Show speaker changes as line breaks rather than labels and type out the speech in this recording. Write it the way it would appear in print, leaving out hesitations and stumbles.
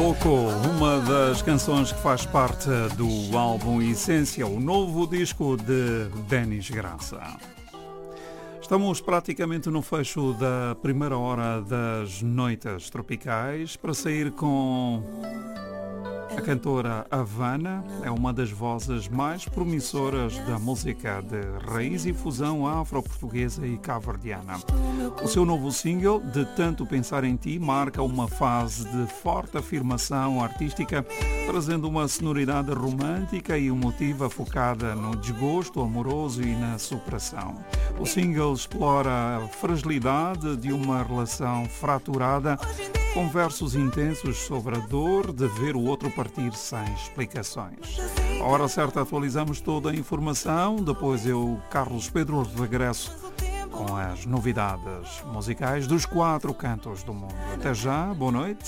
Pouco, uma das canções que faz parte do álbum Essência, o novo disco de Denis Graça. Estamos praticamente no fecho da primeira hora das Noites Tropicais para sair com a cantora Havana. É uma das vozes mais promissoras da música de raiz e fusão afro-portuguesa e cabo-verdiana. O seu novo single, De Tanto Pensar em Ti, marca uma fase de forte afirmação artística, trazendo uma sonoridade romântica e emotiva focada no desgosto amoroso e na superação. O single explora a fragilidade de uma relação fraturada, com versos intensos sobre a dor de ver o outro partir sem explicações. À hora certa atualizamos toda a informação, depois eu, Carlos Pedro, regresso com as novidades musicais dos 4 cantos do mundo. Até já, boa noite.